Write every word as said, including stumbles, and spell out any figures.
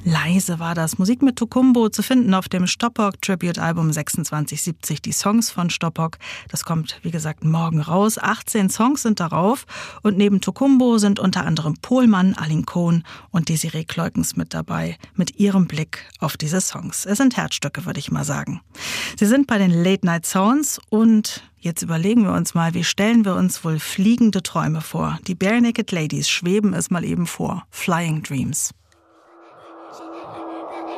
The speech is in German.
Leise war das. Musik mit Tokumbo zu finden auf dem Stoppock Tribute Album sechsundzwanzig siebzig. Die Songs von Stoppock, das kommt wie gesagt morgen raus. achtzehn Songs sind darauf und neben Tokumbo sind unter anderem Pohlmann, Aline Cohn und Desiree Kleukens mit dabei, mit ihrem Blick auf diese Songs. Es sind Herzstücke, würde ich mal sagen. Sie sind bei den Late Night Sounds und jetzt überlegen wir uns mal, wie stellen wir uns wohl fliegende Träume vor? Die Barenaked Ladies schweben es mal eben vor. Flying Dreams.